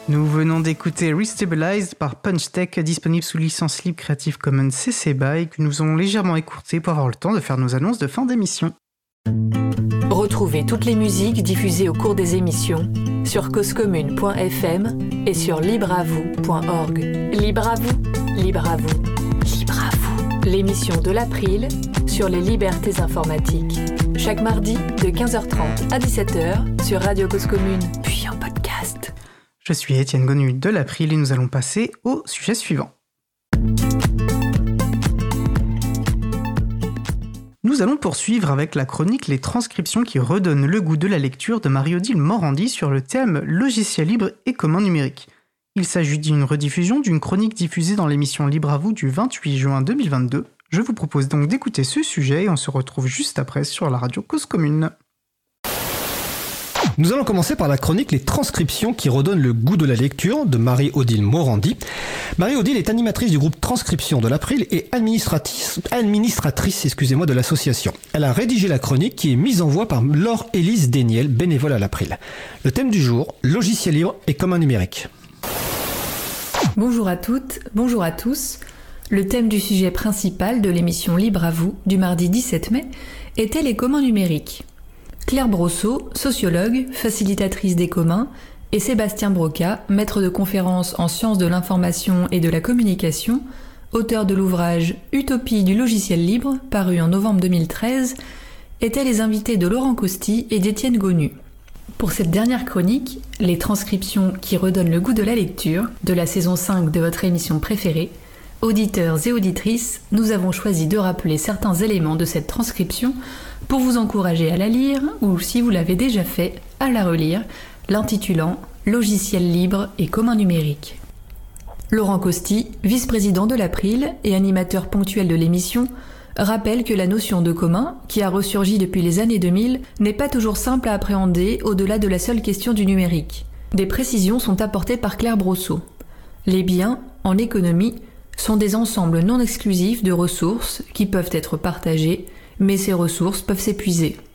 Nous venons d'écouter Restabilized par Punchtech, disponible sous licence libre Creative Commons CC BY, que nous allons légèrement écourter pour avoir le temps de faire nos annonces de fin d'émission. Retrouvez toutes les musiques diffusées au cours des émissions sur causecommune.fm et sur libreavou.org. Libre à vous, libre à vous, libre à vous. L'émission de l'April sur les libertés informatiques. Chaque mardi de 15h30 à 17h sur Radio Cause Commune, puis en podcast. Je suis Étienne Gonu de l'April et nous allons passer au sujet suivant. Nous allons poursuivre avec la chronique Les transcriptions qui redonnent le goût de la lecture de Marie-Odile Morandi sur le thème logiciel libre et commun numérique. Il s'agit d'une rediffusion d'une chronique diffusée dans l'émission Libre à vous du 28 juin 2022. Je vous propose donc d'écouter ce sujet et on se retrouve juste après sur la radio Cause Commune. Nous allons commencer par la chronique Les transcriptions qui redonnent le goût de la lecture de Marie-Odile Morandi. Marie-Odile est animatrice du groupe Transcription de l'April et administratrice de l'association. Elle a rédigé la chronique qui est mise en voix par Laure-Élise Déniel, bénévole à l'April. Le thème du jour, logiciel libre et commun numérique. Bonjour à toutes, bonjour à tous. Le thème du sujet principal de l'émission Libre à vous du mardi 17 mai était les communs numériques. Claire Brosseau, sociologue, facilitatrice des communs, et Sébastien Broca, maître de conférences en sciences de l'information et de la communication, auteur de l'ouvrage Utopie du logiciel libre, paru en novembre 2013, étaient les invités de Laurent Costi et d'Étienne Gonu. Pour cette dernière chronique, les transcriptions qui redonnent le goût de la lecture, de la saison 5 de votre émission préférée, auditeurs et auditrices, nous avons choisi de rappeler certains éléments de cette transcription pour vous encourager à la lire ou, si vous l'avez déjà fait, à la relire, l'intitulant « Logiciel libre et commun numérique ». Laurent Costi, vice-président de l'April et animateur ponctuel de l'émission, rappelle que la notion de commun, qui a ressurgi depuis les années 2000, n'est pas toujours simple à appréhender au-delà de la seule question du numérique. Des précisions sont apportées par Claire Brosseau. Les biens, en économie, sont des ensembles non exclusifs de ressources qui peuvent être partagées, mais ces ressources peuvent s'épuiser.